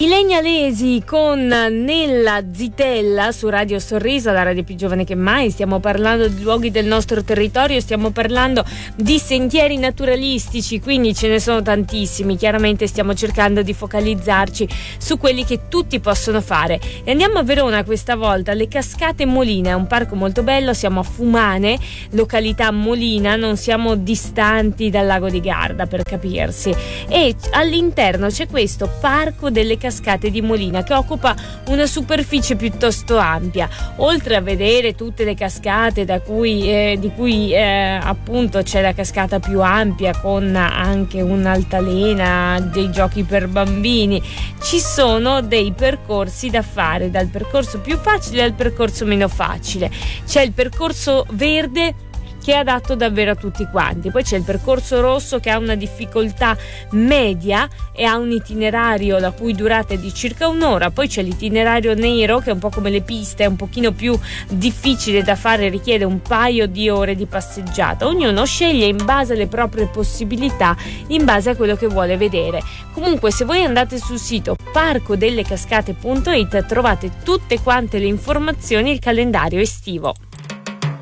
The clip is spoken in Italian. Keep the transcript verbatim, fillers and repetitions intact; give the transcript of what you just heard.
I Legnalesi con Nella Zitella su Radio Sorriso, la radio più giovane che mai. Stiamo parlando di luoghi del nostro territorio, stiamo parlando di sentieri naturalistici, quindi ce ne sono tantissimi. Chiaramente stiamo cercando di focalizzarci su quelli che tutti possono fare. E andiamo a Verona questa volta, le Cascate Molina, è un parco molto bello, siamo a Fumane, località Molina, non siamo distanti dal lago di Garda per capirsi. E all'interno c'è questo parco delle Cascate di Molina che occupa una superficie piuttosto ampia. Oltre a vedere tutte le cascate da cui, eh, di cui eh, appunto c'è la cascata più ampia con anche un'altalena, dei giochi per bambini, ci sono dei percorsi da fare, dal percorso più facile al percorso meno facile. C'è il percorso verde che è adatto davvero a tutti quanti, poi c'è il percorso rosso che ha una difficoltà media e ha un itinerario la cui durata è di circa un'ora, poi c'è l'itinerario nero che è un po' come le piste, è un pochino più difficile da fare, richiede un paio di ore di passeggiata. Ognuno sceglie in base alle proprie possibilità, in base a quello che vuole vedere. Comunque, se voi andate sul sito parco delle cascate punto it trovate tutte quante le informazioni e il calendario estivo.